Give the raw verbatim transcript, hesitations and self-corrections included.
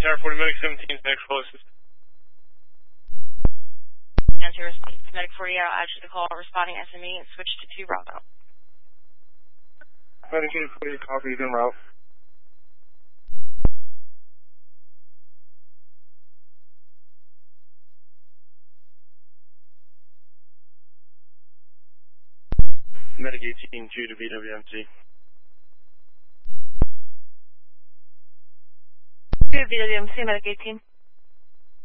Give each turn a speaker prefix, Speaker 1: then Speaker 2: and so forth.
Speaker 1: Tower forty, Medic seventeen, next closest.
Speaker 2: Answer response to Medic forty out, add to the call, responding S M E, and switch to two Bravo.
Speaker 1: Medic forty, copy, en route. Medic eighteen, two to V W M C.
Speaker 2: two V W M C, Medic eighteen.